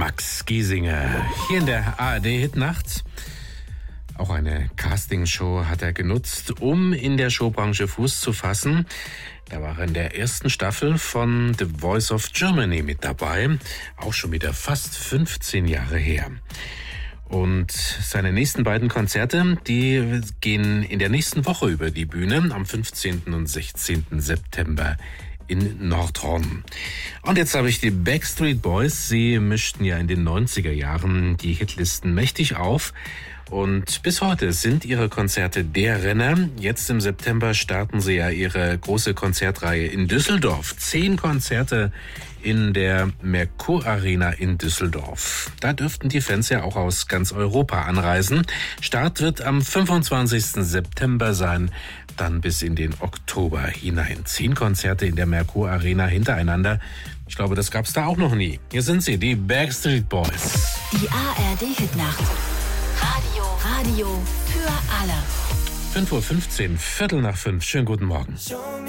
Max Giesinger. Hier in der ARD-Hitnacht. Auch eine Castingshow hat er genutzt, um in der Showbranche Fuß zu fassen. Er war in der ersten Staffel von The Voice of Germany mit dabei. Auch schon wieder fast 15 Jahre her. Und seine nächsten beiden Konzerte, die gehen in der nächsten Woche über die Bühne, am 15. und 16. September in Nordhorn. Und jetzt habe ich die Backstreet Boys. Sie mischten ja in den 90er Jahren die Hitlisten mächtig auf. Und bis heute sind ihre Konzerte der Renner. Jetzt im September starten sie ja ihre große Konzertreihe in Düsseldorf. 10 Konzerte in der Merkur Arena in Düsseldorf. Da dürften die Fans ja auch aus ganz Europa anreisen. Start wird am 25. September sein, dann bis in den Oktober hinein. 10 Konzerte in der Merkur Arena hintereinander. Ich glaube, das gab's da auch noch nie. Hier sind sie, die Backstreet Boys. Die ARD-Hitnacht. Radio für alle. 5:15 Uhr, 4:45. Schönen guten Morgen.